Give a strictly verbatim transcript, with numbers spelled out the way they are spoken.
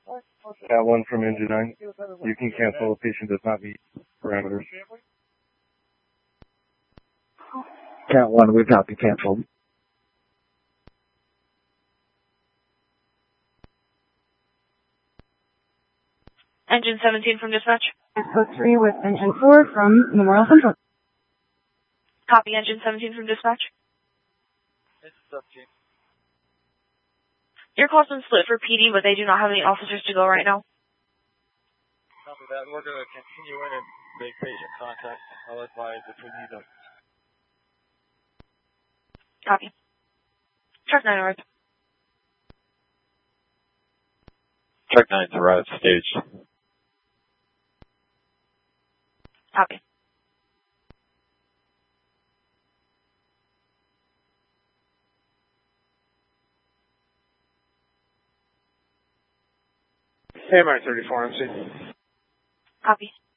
Cat one from engine nine. You can cancel. The patient does not meet parameters. Cat one, we've got to canceled. Engine seventeen from dispatch. Echo three with engine four from Memorial Central. Copy, engine seventeen from dispatch. Your call's been split for P D, but they do not have any officers to go right now. Copy that. We're going to continue in and make patient contact. I'll advise if we need them. Copy. Truck nine arrived. Truck nine's arrived, staged. Copy. Hey, my thirty-four M C. Copy.